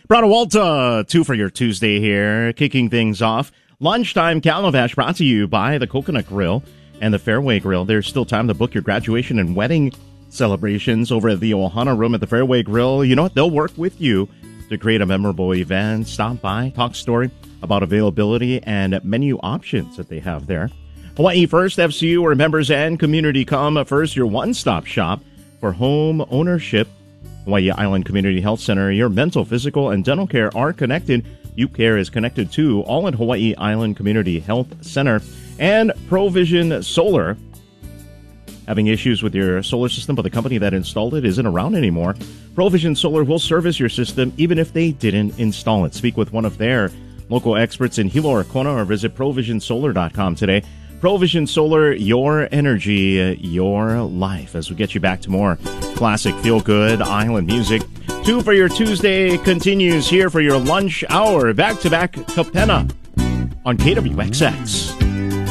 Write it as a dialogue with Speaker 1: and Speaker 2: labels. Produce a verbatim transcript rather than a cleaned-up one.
Speaker 1: Brado Walta, two for your Tuesday here, kicking things off. Lunchtime Calabash brought to you by the Coconut Grill and the Fairway Grill. There's still time to book your graduation and wedding celebrations over at the Ohana Room at the Fairway Grill. You know what? They'll work with you to create a memorable event. Stop by, talk story about availability and menu options that they have there. Hawaii First F C U, where members and community come first, your one-stop shop for home ownership. Hawaii Island Community Health Center, your mental, physical, and dental care are connected. UCare is connected too, all at Hawaii Island Community Health Center. And Provision Solar. Having issues with your solar system, but the company that installed it isn't around anymore. Provision Solar will service your system even if they didn't install it. Speak with one of their local experts in Hilo or Kona or visit provision solar dot com today. Provision Solar, your energy, your life. As we get you back to more classic feel-good island music. Two for your Tuesday continues here for your lunch hour. Back-to-back Kapena on K W X X.